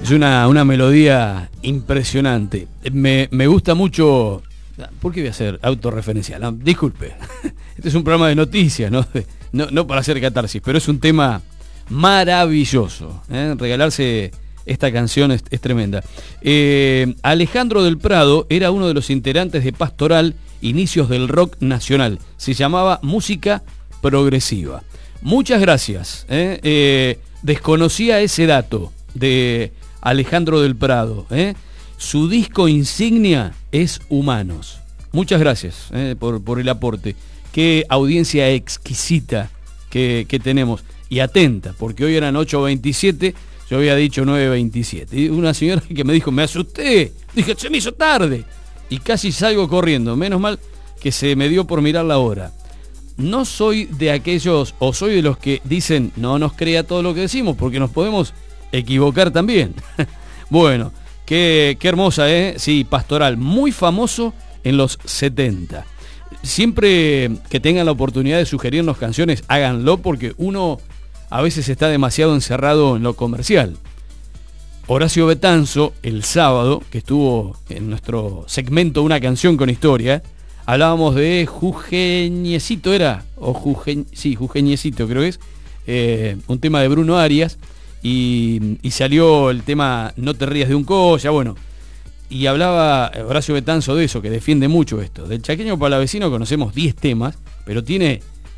Es una melodía impresionante. Me gusta mucho. ¿Por qué voy a hacer autorreferencial? No, disculpe. Este es un programa de noticias, ¿no? No para hacer catarsis, pero es un tema maravilloso. Regalarse esta canción es tremenda. Alejandro del Prado era uno de los integrantes de Pastoral, inicios del rock nacional. Se llamaba música progresiva. Muchas gracias. Desconocía ese dato de Alejandro del Prado. Su disco insignia es Humanos. Muchas gracias por el aporte. Qué audiencia exquisita que tenemos. Y atenta, porque hoy eran 8:27, yo había dicho 9:27. Y una señora que me dijo, me asusté. Dije, se me hizo tarde. Y casi salgo corriendo. Menos mal que se me dio por mirar la hora. No soy de aquellos, o soy de los que dicen, no nos crea todo lo que decimos, porque nos podemos equivocar también. Bueno, qué hermosa, Sí, Pastoral, muy famoso en los 70. Siempre que tengan la oportunidad de sugerirnos canciones, háganlo, porque uno a veces está demasiado encerrado en lo comercial. Horacio Betanzo, el sábado, que estuvo en nuestro segmento Una canción con historia, hablábamos de Jujeñecito, ¿era? Sí, Jujeñecito creo que es. Un tema de Bruno Arias. Y salió el tema No te rías de un colla, bueno. Y hablaba Horacio Betanzo de eso, que defiende mucho esto. Del Chaqueño Palavecino conocemos 10 temas, pero tiene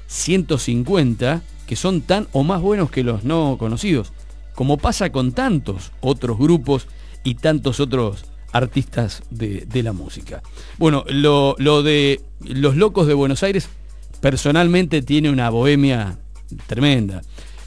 150 que son tan o más buenos que los no conocidos, como pasa con tantos otros grupos y tantos otros artistas de la música. Bueno, lo de Los Locos de Buenos Aires personalmente tiene una bohemia tremenda.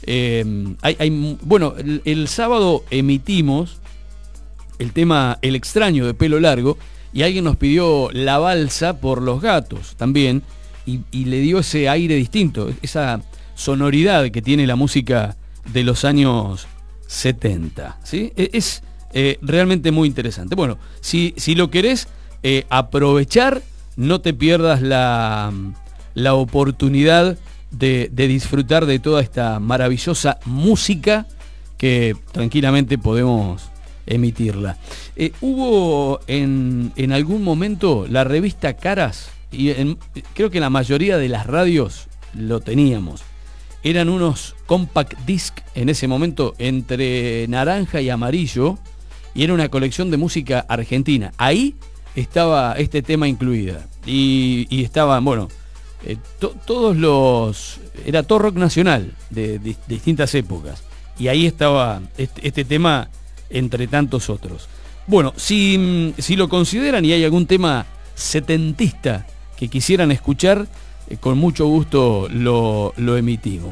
Bueno, el sábado emitimos el tema El extraño de Pelo Largo y alguien nos pidió La balsa por Los Gatos también y le dio ese aire distinto, esa sonoridad que tiene la música de los años 70, ¿sí? Es realmente muy interesante. Bueno, si lo querés aprovechar, no te pierdas la oportunidad de disfrutar de toda esta maravillosa música que tranquilamente podemos emitirla. Hubo en algún momento la revista Caras, y creo que la mayoría de las radios lo teníamos. Eran unos compact disc en ese momento entre naranja y amarillo, y era una colección de música argentina. Ahí estaba este tema incluida. Y estaban, bueno, todos los... Era todo rock nacional de distintas épocas. Y ahí estaba este tema entre tantos otros. Bueno, si lo consideran y hay algún tema setentista que quisieran escuchar, con mucho gusto lo emitimos.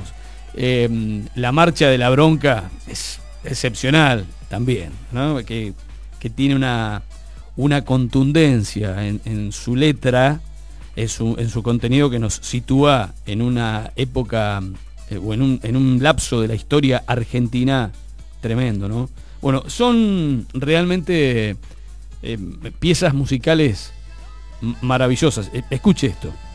La marcha de la bronca es excepcional también, ¿no? Que tiene una contundencia en su letra, en su contenido, que nos sitúa en una época o en un lapso de la historia argentina tremendo, ¿no? Bueno, son realmente piezas musicales maravillosas. Escuche esto.